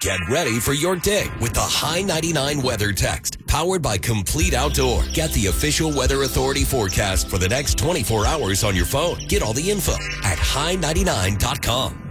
Get ready for your day with the High 99 Weather Text, powered by Complete Outdoor. Get the official Weather Authority forecast for the next 24 hours on your phone. Get all the info at high99.com.